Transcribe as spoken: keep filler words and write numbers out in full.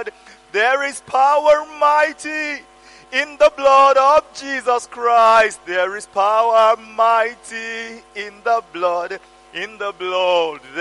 blood. There is power mighty in the blood of Jesus Christ. There is power mighty in the blood, in the blood.